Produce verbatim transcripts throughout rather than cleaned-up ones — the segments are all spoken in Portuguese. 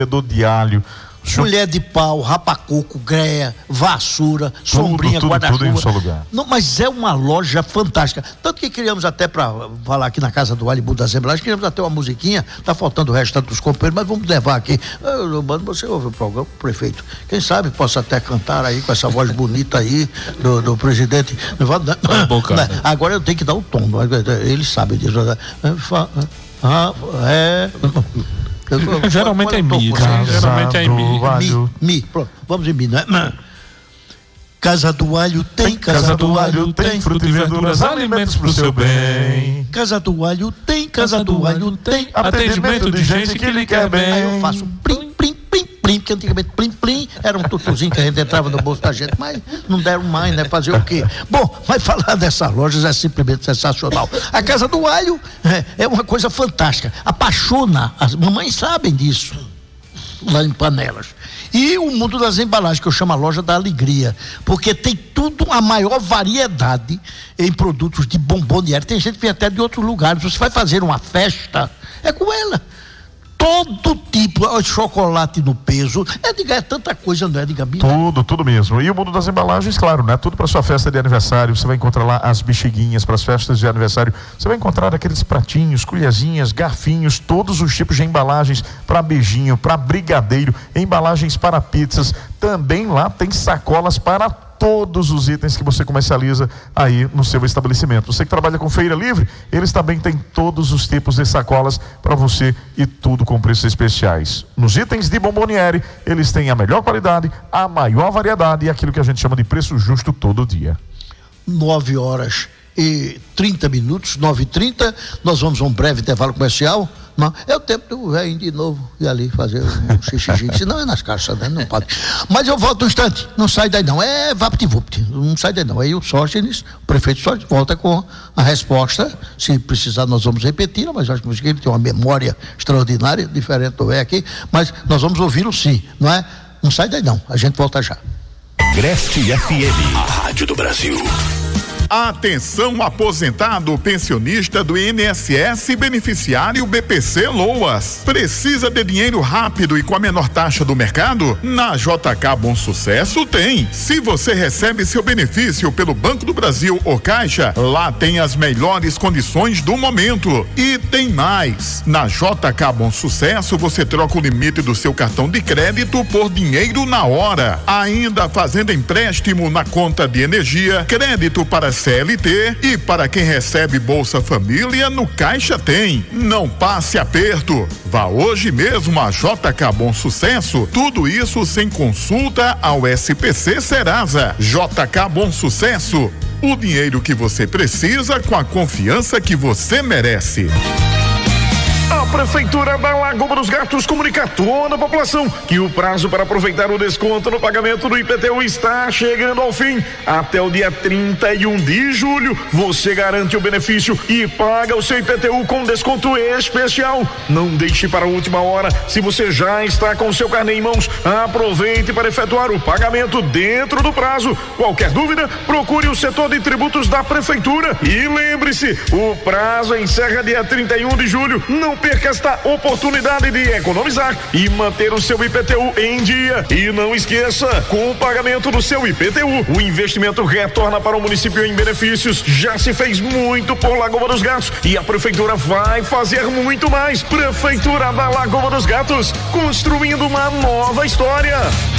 de alho, colher de pau, rapacoco, greia, vassoura, tudo, sombrinha, guarda-chuva. Não, mas é uma loja fantástica. Tanto que criamos até para falar aqui na Casa do Alho Buda das Embalagens, criamos até uma musiquinha, tá faltando o restante dos companheiros, mas vamos levar aqui. Você ouve o programa, prefeito. Quem sabe possa até cantar aí com essa voz bonita aí do, do presidente. Agora eu tenho que dar o tom, eles sabem disso. Ah, é. Eu, geralmente é mi, cara. Geralmente é mi. Mi, mi. Pronto, vamos em mi, né? Casa do Alho tem, Casa, casa do, do Alho tem, tem frutas e verduras, alimentos pro seu bem. Casa do Alho tem, Casa, casa do, do Alho tem, atendimento de gente que lhe quer bem. Aí eu faço plim, plim, plim, plim, porque antigamente plim, plim era um tutuzinho que a gente entrava no bolso da gente, mas não deram mais, né? Fazer o quê? Bom, mas falar dessas lojas é simplesmente sensacional. A Casa do Alho é, é uma coisa fantástica, apaixona, as mamães sabem disso, lá em Panelas. E o Mundo das Embalagens, que eu chamo a Loja da Alegria, porque tem tudo, a maior variedade em produtos de bomboniere. Tem gente que vem até de outros lugares. Você vai fazer uma festa, é com ela. Todo tipo, ó, chocolate no peso, é, diga, é tanta coisa, não é, diga, Bia? Tudo, tudo mesmo. E o Mundo das Embalagens, claro, né? Tudo para sua festa de aniversário. Você vai encontrar lá as bexiguinhas para as festas de aniversário. Você vai encontrar aqueles pratinhos, colherzinhas, garfinhos, todos os tipos de embalagens para beijinho, para brigadeiro, embalagens para pizzas. Também lá tem sacolas para todos os itens que você comercializa aí no seu estabelecimento. Você que trabalha com feira livre, eles também têm todos os tipos de sacolas para você e tudo com preços especiais. Nos itens de bomboniere, eles têm a melhor qualidade, a maior variedade e aquilo que a gente chama de preço justo todo dia. Nove horas e trinta minutos, nove e trinta, nós vamos a um breve intervalo comercial. Não, é o tempo do velho de novo ir ali fazer um xixi, senão é nas caixas, né? Não pode. Mas eu volto um instante, não sai daí não, é vapt-vupt, não sai daí não. Aí o Sógenes, o prefeito Sógenes, volta com a resposta. Se precisar, nós vamos repetir, mas acho que ele tem uma memória extraordinária, diferente do velho aqui, mas nós vamos ouvi-lo sim, não é? Não sai daí não, a gente volta já. Agreste F M, a rádio do Brasil. Atenção, aposentado, pensionista do I N S S, beneficiário B P C Loas. Precisa de dinheiro rápido e com a menor taxa do mercado? Na J K Bom Sucesso tem. Se você recebe seu benefício pelo Banco do Brasil ou Caixa, lá tem as melhores condições do momento. E tem mais. Na J K Bom Sucesso você troca o limite do seu cartão de crédito por dinheiro na hora. Ainda fazendo empréstimo na conta de energia, crédito para C L T e para quem recebe Bolsa Família, no Caixa tem. Não passe aperto. Vá hoje mesmo a J K Bom Sucesso. Tudo isso sem consulta ao S P C Serasa. J K Bom Sucesso. O dinheiro que você precisa com a confiança que você merece. A Prefeitura da Lagoa dos Gatos comunica a toda a população que o prazo para aproveitar o desconto no pagamento do I P T U está chegando ao fim. Até o dia trinta e um de julho, você garante o benefício e paga o seu I P T U com desconto especial. Não deixe para a última hora. Se você já está com o seu carnê em mãos, aproveite para efetuar o pagamento dentro do prazo. Qualquer dúvida, procure o setor de tributos da Prefeitura. E lembre-se, o prazo encerra dia trinta e um de julho. Não perca esta oportunidade de economizar e manter o seu I P T U em dia. E não esqueça, com o pagamento do seu I P T U, o investimento retorna para o município em benefícios. Já se fez muito por Lagoa dos Gatos e a Prefeitura vai fazer muito mais. Prefeitura da Lagoa dos Gatos, construindo uma nova história.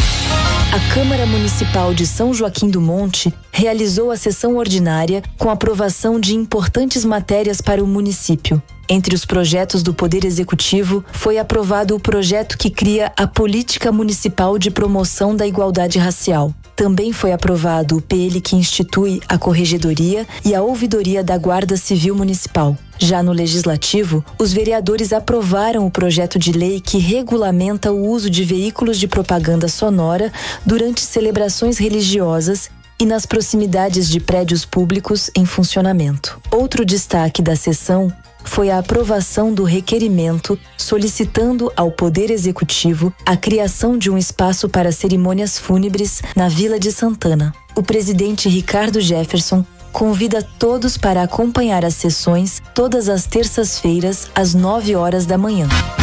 A Câmara Municipal de São Joaquim do Monte realizou a sessão ordinária com aprovação de importantes matérias para o município. Entre os projetos do Poder Executivo, foi aprovado o projeto que cria a Política Municipal de Promoção da Igualdade Racial. Também foi aprovado o P L que institui a Corregedoria e a Ouvidoria da Guarda Civil Municipal. Já no Legislativo, os vereadores aprovaram o projeto de lei que regulamenta o uso de veículos de propaganda sonora durante celebrações religiosas e nas proximidades de prédios públicos em funcionamento. Outro destaque da sessão foi a aprovação do requerimento solicitando ao Poder Executivo a criação de um espaço para cerimônias fúnebres na Vila de Santana. O presidente Ricardo Jefferson convida todos para acompanhar as sessões todas as terças-feiras às nove horas da manhã.